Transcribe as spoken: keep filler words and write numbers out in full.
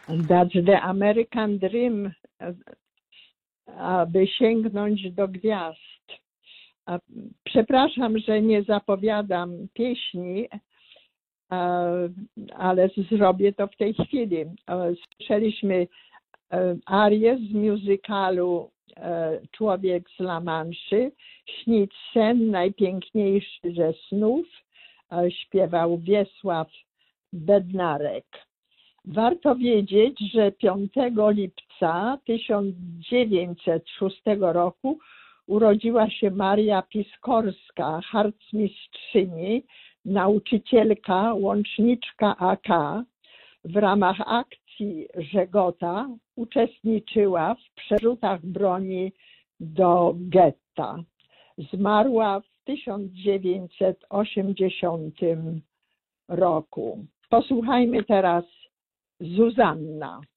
That's the American Dream, aby sięgnąć do gwiazd. Przepraszam, że nie zapowiadam pieśni, ale zrobię to w tej chwili. Słyszeliśmy arię z musicalu Człowiek z La Manszy, Śnić sen najpiękniejszy ze snów, śpiewał Wiesław Bednarek. Warto wiedzieć, że piątego lipca tysiąc dziewięćset szóstego roku urodziła się Maria Piskorska, harcmistrzyni, nauczycielka, łączniczka A K. W ramach akcji Żegota uczestniczyła w przerzutach broni do getta. Zmarła w tysiąc dziewięćset osiemdziesiątym roku. Posłuchajmy teraz Zuzanna.